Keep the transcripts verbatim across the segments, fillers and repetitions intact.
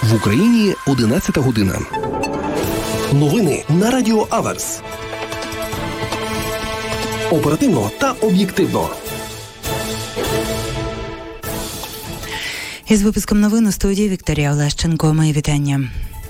В Україні одинадцята година. Новини на Радіо Аверс. Оперативно та об'єктивно. Із випуском новин у студії Вікторія Олещенко. Мої вітання.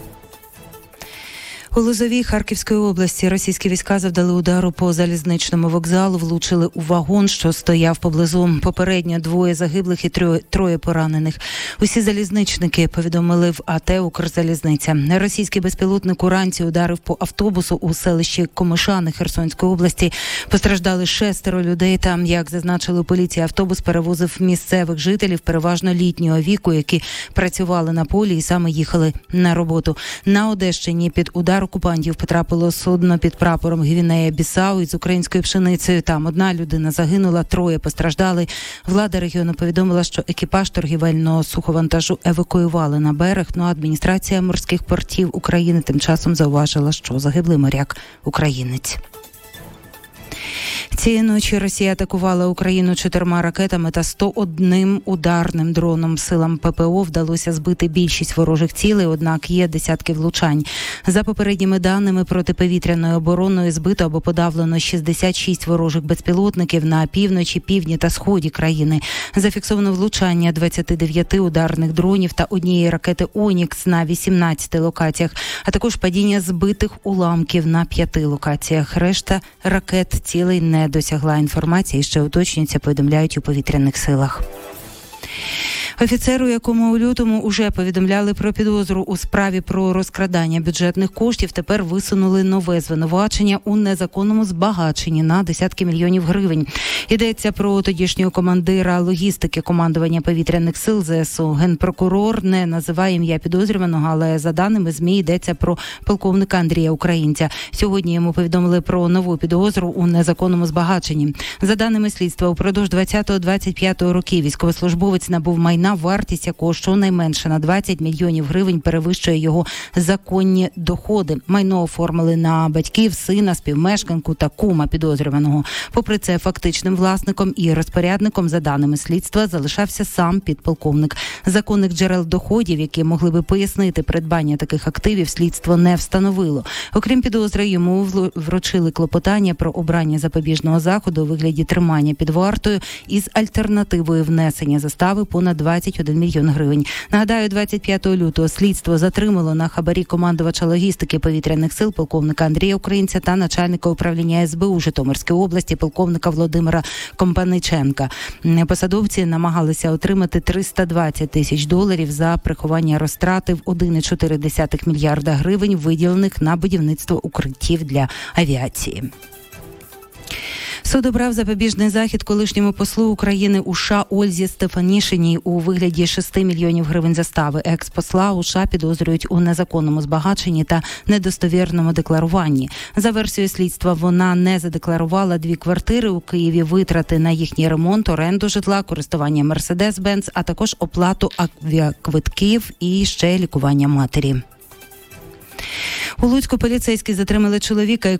У Лозовій Харківської області російські війська завдали удару по залізничному вокзалу, влучили у вагон, що стояв поблизу. Попередньо двоє загиблих і троє, троє поранених. Усі залізничники повідомили в АТ «Укрзалізниця». Російський безпілотник уранці ударив по автобусу у селищі Комишани Херсонської області. Постраждали шестеро людей. Там, як зазначили у поліції, автобус перевозив місцевих жителів, переважно літнього віку, які працювали на полі і саме їхали на роботу. На Одещині під удар окупантів потрапило судно під прапором Гвінея-Бісау із українською пшеницею. Там одна людина загинула, троє постраждали. Влада регіону повідомила, що екіпаж торгівельного суховантажу евакуювали на берег. Ну, адміністрація морських портів України тим часом зауважила, що загиблий моряк – українець. Цієї ночі Росія атакувала Україну чотирма ракетами та сто одним ударним дроном. Силам ППО вдалося збити більшість ворожих цілей, однак є десятки влучань. За попередніми даними, протиповітряною обороною збито або подавлено шістдесят шість ворожих безпілотників на півночі, півдні та сході країни. Зафіксовано влучання двадцять дев'ять ударних дронів та однієї ракети «Онікс» на вісімнадцяти локаціях, а також падіння збитих уламків на п'яти локаціях. Решта ракет цілей не досягла. Інформації ще уточнюється, повідомляють у повітряних силах. Офіцеру, якому у лютому уже повідомляли про підозру у справі про розкрадання бюджетних коштів, тепер висунули нове звинувачення у незаконному збагаченні на десятки мільйонів гривень. Йдеться про тодішнього командира логістики командування повітряних сил ЗСУ. Генпрокурор не називає ім'я підозрюваного, але за даними ЗМІ йдеться про полковника Андрія Українця. Сьогодні йому повідомили про нову підозру у незаконному збагаченні. За даними слідства, упродовж двадцятого-двадцять п'ятого років військовослужбовець набув майна, вартість якого щонайменше на двадцять мільйонів гривень перевищує його законні доходи. Майно оформили на батьків, сина, співмешканку та кума підозрюваного. Попри це, фактичним власником і розпорядником, за даними слідства, залишався сам підполковник. Законних джерел доходів, які могли би пояснити придбання таких активів, слідство не встановило. Окрім підозри, йому вручили клопотання про обрання запобіжного заходу у вигляді тримання під вартою із альтернативою внесення застави понад двадцять один мільйон гривень. Нагадаю, двадцять п'ятого лютого слідство затримало на хабарі командувача логістики повітряних сил полковника Андрія Українця та начальника управління ес бе у Житомирської області полковника Володимира Компаниченка. Посадовці намагалися отримати триста двадцять тисяч доларів за приховання розтрати в один цілих чотири десятих мільярда гривень, виділених на будівництво укриттів для авіації. Суд обрав запобіжний захід колишньому послу України у США Ользі Стефанішиній у вигляді шести мільйонів гривень застави. Екс-посла у США підозрюють у незаконному збагаченні та недостовірному декларуванні. За версією слідства, вона не задекларувала дві квартири у Києві, витрати на їхній ремонт, оренду житла, користування Мерседес-Бенц, а також оплату авіаквитків і ще лікування матері. У Луцьку поліцейські затримали чоловіка,